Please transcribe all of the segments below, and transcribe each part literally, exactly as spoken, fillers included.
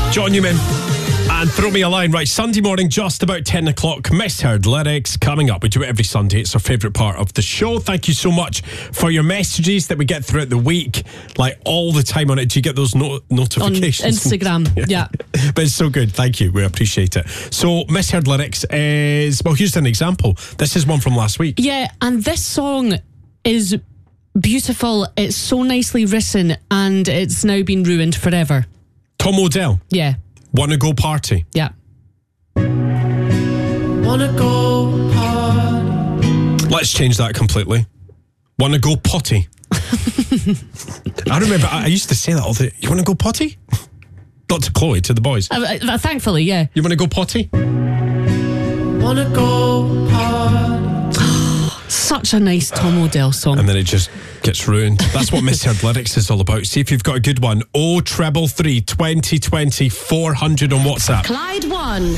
John Newman and Throw Me a Line. Right, Sunday morning, just about ten o'clock. Misheard lyrics coming up. We do it every Sunday. It's our favourite part of the show. Thank you so much for your messages that we get throughout the week, like all the time on it. Do you get those no- notifications? On Instagram, yeah. yeah. But it's so good. Thank you. We appreciate it. So, misheard lyrics is, well, here's an example. This is one from last week. Yeah, and this song is beautiful. It's so nicely written, and it's now been ruined forever. Tom Odell. Yeah. Wanna go party? Yeah. Wanna go party. Let's change that completely. Wanna go potty? I remember, I, I used to say that all the... You wanna go potty? Not to Chloe, to the boys. Uh, uh, thankfully, yeah. You wanna go potty? Wanna go party. Such a nice Tom Odell song. And then it just gets ruined. That's what Misheard Lyrics is all about. See if you've got a good one. oh treble three, twenty twenty, four hundred on WhatsApp. Clyde One.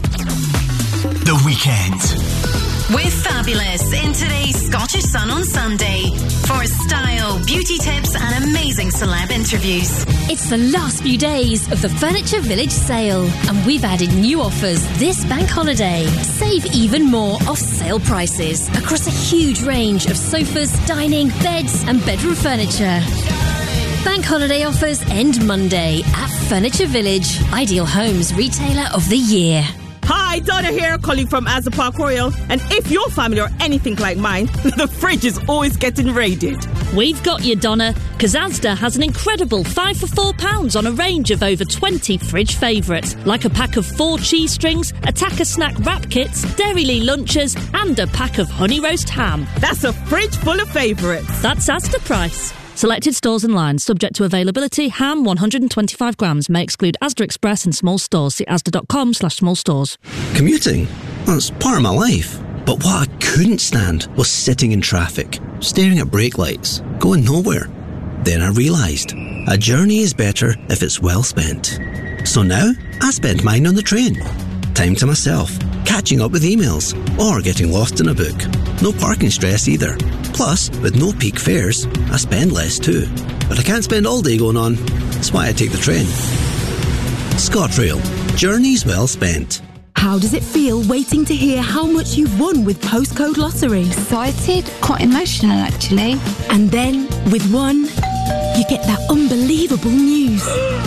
The Weekend. With Fabulous in today's Scottish Sun on Sunday. For style, beauty tips and amazing celeb interviews. It's the last few days of the Furniture Village sale, and we've added new offers this bank holiday. Save even more off sale prices across a huge range of sofas, dining, beds and bedroom furniture. Bank holiday offers end Monday at Furniture Village, Ideal Homes Retailer of the Year. Hi, Donna here, calling from Asda Park Royal. And if your family are anything like mine, the fridge is always getting raided. We've got you, Donna, because Asda has an incredible five for four pounds on a range of over twenty fridge favourites, like a pack of four cheese strings, a Tacker snack wrap kits, Dairy Lee lunches, and a pack of honey roast ham. That's a fridge full of favourites. That's Asda price. Selected stores and lines, subject to availability. Ham one hundred twenty-five grams, may exclude Asda Express and small stores. See asda.com slash small stores. Commuting? That's part of my life. But what I couldn't stand was sitting in traffic, staring at brake lights, going nowhere. Then I realised, a journey is better if it's well spent. So now, I spend mine on the train. Time to myself, catching up with emails, or getting lost in a book. No parking stress either. Plus, with no peak fares, I spend less too. But I can't spend all day going on. That's why I take the train. ScotRail. Journeys well spent. How does it feel waiting to hear how much you've won with Postcode Lottery? Excited, quite emotional actually. And then, with one, you get that unbelievable news.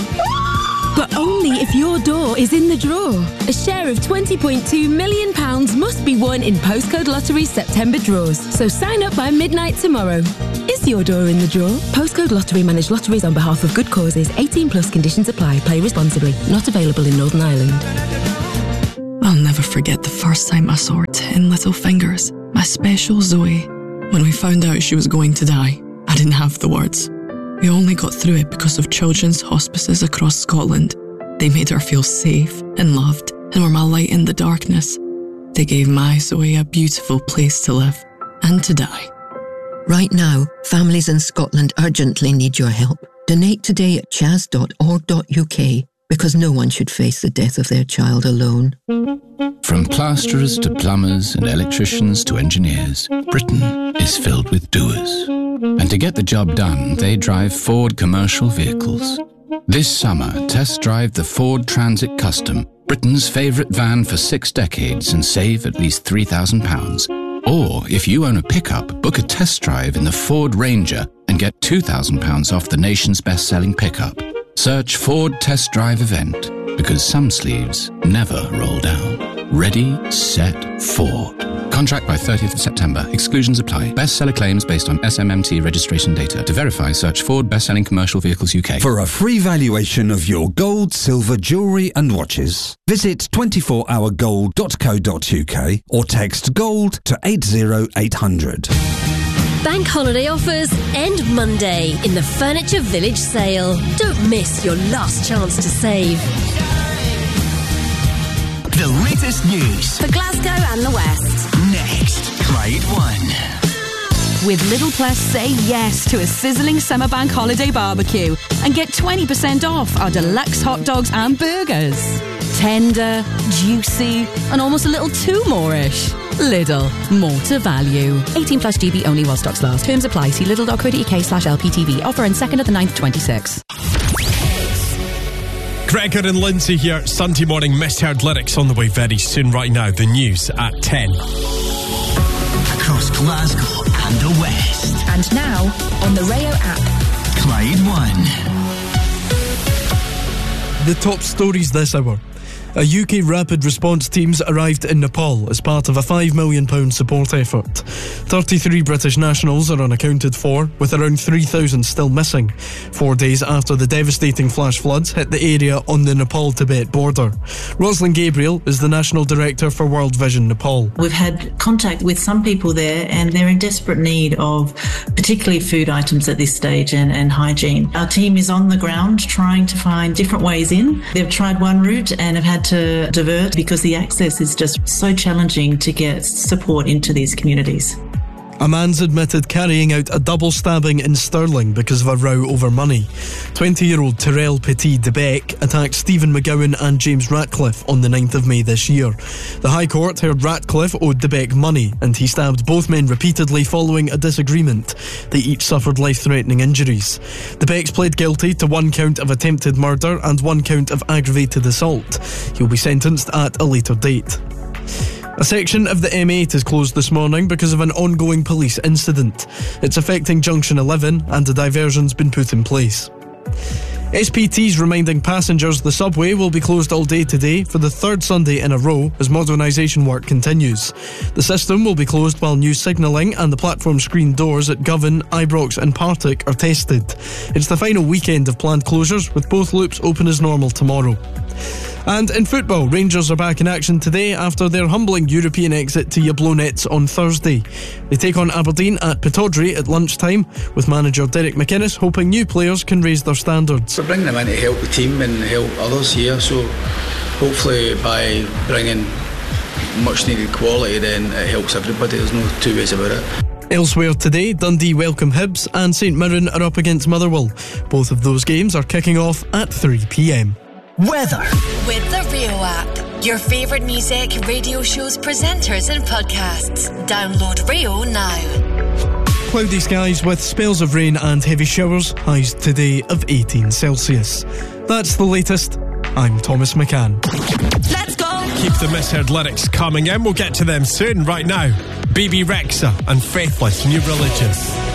But only if your door is in the draw. A share of twenty point two million pounds must be won in Postcode Lottery's September draws. So sign up by midnight tomorrow. Is your door in the draw? Postcode Lottery manage lotteries on behalf of good causes. eighteen plus conditions apply. Play responsibly. Not available in Northern Ireland. I'll never forget the first time I saw her ten little fingers, my special Zoe. When we found out she was going to die, I didn't have the words. We only got through it because of children's hospices across Scotland. They made her feel safe and loved and were my light in the darkness. They gave my Zoe a beautiful place to live and to die. Right now, families in Scotland urgently need your help. Donate today at chas dot org dot u k because no one should face the death of their child alone. From plasterers to plumbers and electricians to engineers, Britain is filled with doers. And to get the job done, they drive Ford commercial vehicles. This summer, test drive the Ford Transit Custom, Britain's favourite van for six decades, and save at least three thousand pounds. Or, if you own a pickup, book a test drive in the Ford Ranger and get two thousand pounds off the nation's best-selling pickup. Search Ford Test Drive Event, because some sleeves never roll down. Ready, set, Ford. Contract by thirtieth of September. Exclusions apply. Bestseller claims based on S M M T registration data. To verify, search Ford Best-Selling Commercial Vehicles U K. For a free valuation of your gold, silver, jewellery and watches, visit twenty-four hour gold dot co dot u k or text GOLD to eight zero eight hundred. Bank holiday offers end Monday in the Furniture Village sale. Don't miss your last chance to save. The latest news for Glasgow and the West. Next, Clyde One. With Little Plus, say yes to a sizzling summer bank holiday barbecue and get twenty percent off our deluxe hot dogs and burgers. Tender, juicy, and almost a little too more-ish. Lidl, more to value. eighteen plus G B only while stocks last. Terms apply. See lidl dot co dot u k slash L P T V. Offer in second of the ninth, twenty-six. Gregor and Lindsay here. Sunday morning misheard lyrics on the way very soon. Right now, the news at ten. Across Glasgow and the West. And now, on the Rayo app. Clyde One. The top stories this hour. A U K rapid response teams arrived in Nepal as part of a five million pounds support effort. thirty-three British nationals are unaccounted for, with around three thousand still missing, four days after the devastating flash floods hit the area on the Nepal-Tibet border. Rosalind Gabriel is the National Director for World Vision Nepal. We've had contact with some people there and they're in desperate need of particularly food items at this stage and, and hygiene. Our team is on the ground trying to find different ways in. They've tried one route and have had to divert because the access is just so challenging to get support into these communities. A man's admitted carrying out a double stabbing in Stirling because of a row over money. twenty-year-old Terrell Petit de Beck attacked Stephen McGowan and James Ratcliffe on the ninth of May this year. The High Court heard Ratcliffe owed de Beck money and he stabbed both men repeatedly following a disagreement. They each suffered life-threatening injuries. De Becks pled guilty to one count of attempted murder and one count of aggravated assault. He'll be sentenced at a later date. A section of the M eight is closed this morning because of an ongoing police incident. It's affecting Junction eleven and a diversion's been put in place. S P T's reminding passengers the subway will be closed all day today for the third Sunday in a row as modernisation work continues. The system will be closed while new signalling and the platform screen doors at Govan, Ibrox and Partick are tested. It's the final weekend of planned closures, with both loops open as normal tomorrow. And in football, Rangers are back in action today after their humbling European exit to Jablonec on Thursday. They take on Aberdeen at Pittodrie at lunchtime, with manager Derek McInnes hoping new players can raise their standards. We're bringing them in to help the team and help others here, so hopefully by bringing much needed quality then it helps everybody. There's no two ways about it. Elsewhere today, Dundee welcome Hibs and St Mirren are up against Motherwell. Both of those games are kicking off at three p m. Weather. With the Rio app, your favourite music, radio shows, presenters and podcasts. Download Rio now. Cloudy skies with spells of rain and heavy showers. Highs today of eighteen Celsius. That's the latest. I'm Thomas McCann. Let's go. Keep the misheard lyrics coming in. We'll get to them soon. Right now, Bebe Rexha and Faithless, New Religious.